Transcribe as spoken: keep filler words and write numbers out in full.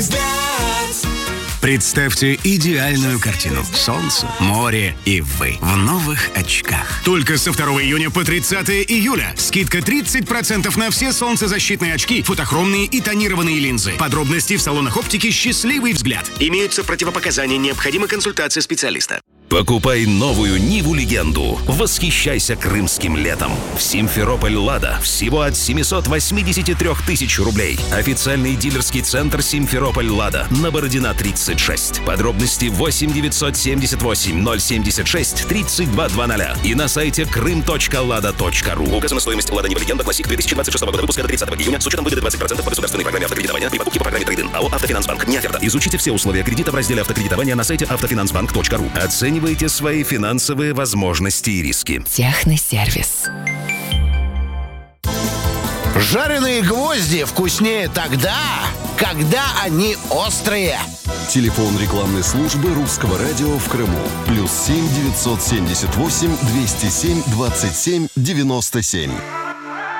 Представьте идеальную картину. Солнце, море и вы в новых очках. Только со второго июня по тридцатое июля. Скидка тридцать процентов на все солнцезащитные очки, фотохромные и тонированные линзы. Подробности в салонах оптики «Счастливый взгляд». Имеются противопоказания, необходима консультация специалиста. Покупай новую Ниву-легенду. Восхищайся крымским летом. В Симферополь «Лада» всего от семьсот восемьдесят три тысяч рублей. Официальный дилерский центр Симферополь «Лада» на Бородина тридцать шесть. Подробности восемь девятьсот семьдесят восемь ноль семьдесят шесть тридцать два двадцать и на сайте крым точка лада точка ру. Указана стоимость «Лада Нива-легенда» Классик две тысячи двадцать шестого года выпуска до тридцатого июня с учетом выгоды двадцать процентов по государственной программе автокредитования при покупке по программе «Трейдинг». АО «Автофинансбанк». Не оферта. Изучите все условия кредита в разделе «Автокредитование» на сайте автофинансбанк точка ру. Оценивайте свои финансовые возможности и риски. Техносервис. Жареные гвозди вкуснее тогда, когда они острые. Телефон рекламной службы Русского радио в Крыму. Плюс семь девятьсот семьдесят восемь двести семь двадцать семь девяносто семь.